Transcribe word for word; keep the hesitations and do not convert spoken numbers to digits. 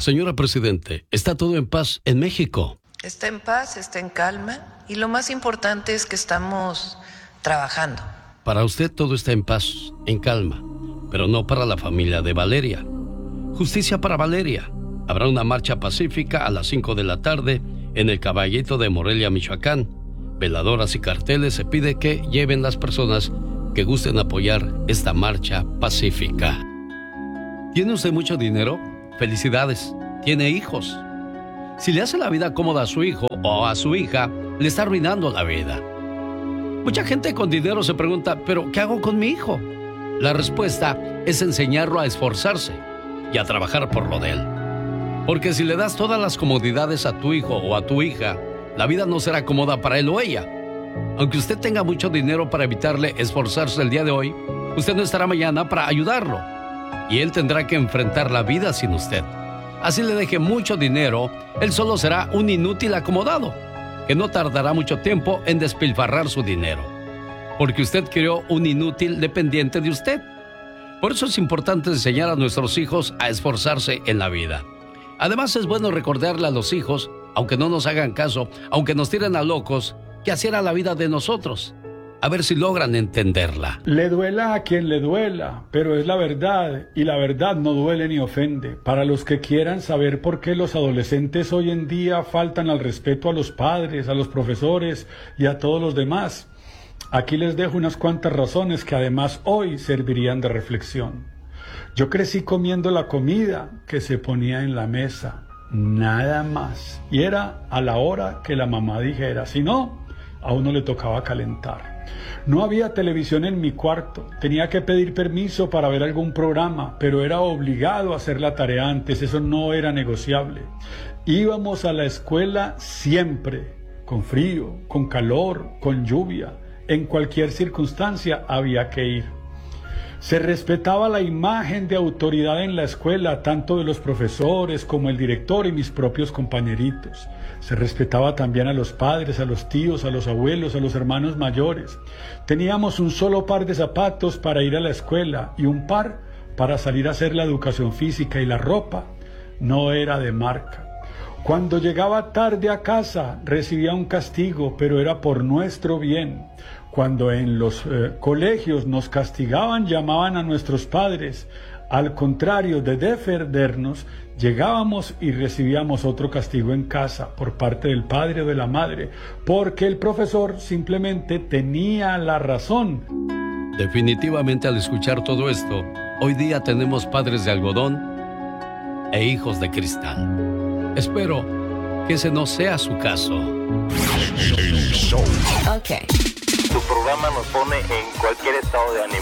Señora Presidente, ¿está todo en paz en México? Está en paz, está en calma y lo más importante es que estamos trabajando. Para usted todo está en paz, en calma, pero no para la familia de Valeria. Justicia para Valeria. Habrá una marcha pacífica a las cinco de la tarde en el Caballito de Morelia, Michoacán. Veladoras y carteles se pide que lleven las personas que gusten apoyar esta marcha pacífica. ¿Tiene usted mucho dinero? Felicidades. ¿Tiene hijos? Si le hace la vida cómoda a su hijo o a su hija, le está arruinando la vida. Mucha gente con dinero se pregunta, ¿pero qué hago con mi hijo? La respuesta es enseñarlo a esforzarse y a trabajar por lo de él. Porque si le das todas las comodidades a tu hijo o a tu hija, la vida no será cómoda para él o ella. Aunque usted tenga mucho dinero para evitarle esforzarse el día de hoy, usted no estará mañana para ayudarlo. Y él tendrá que enfrentar la vida sin usted. Así le deje mucho dinero, él solo será un inútil acomodado, que no tardará mucho tiempo en despilfarrar su dinero. Porque usted creó un inútil dependiente de usted. Por eso es importante enseñar a nuestros hijos a esforzarse en la vida. Además es bueno recordarle a los hijos, aunque no nos hagan caso, aunque nos tiren a locos, que así era la vida de nosotros. A ver si logran entenderla. Le duela a quien le duela, pero es la verdad, y la verdad no duele ni ofende. Para los que quieran saber por qué los adolescentes hoy en día faltan al respeto a los padres, a los profesores y a todos los demás, aquí les dejo unas cuantas razones que además hoy servirían de reflexión. Yo crecí comiendo la comida que se ponía en la mesa, nada más, y era a la hora que la mamá dijera, si no, a uno le tocaba calentar. No había televisión en mi cuarto, tenía que pedir permiso para ver algún programa, pero era obligado a hacer la tarea antes, eso no era negociable. Íbamos a la escuela siempre, con frío, con calor, con lluvia, en cualquier circunstancia había que ir. Se respetaba la imagen de autoridad en la escuela, tanto de los profesores como el director y mis propios compañeritos. Se respetaba también a los padres, a los tíos, a los abuelos, a los hermanos mayores. Teníamos un solo par de zapatos para ir a la escuela y un par para salir a hacer la educación física, y la ropa no era de marca. Cuando llegaba tarde a casa recibía un castigo, pero era por nuestro bien. Cuando en los eh, colegios nos castigaban, llamaban a nuestros padres. Al contrario de defendernos, llegábamos y recibíamos otro castigo en casa por parte del padre o de la madre, porque el profesor simplemente tenía la razón. Definitivamente, al escuchar todo esto, hoy día tenemos padres de algodón e hijos de cristal. Espero que ese no sea su caso. Ok. Tu programa nos pone en cualquier estado de ánimo.